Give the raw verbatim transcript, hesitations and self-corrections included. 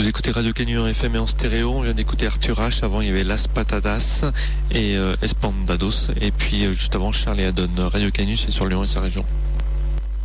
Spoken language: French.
Vous écoutez Radio Canu en F M et en stéréo. On vient d'écouter Arthur H. Avant, il y avait Las Patadas et euh, Espandados. Et puis, euh, juste avant, Charlie Haddon. Radio Canu, c'est sur Lyon et sa région.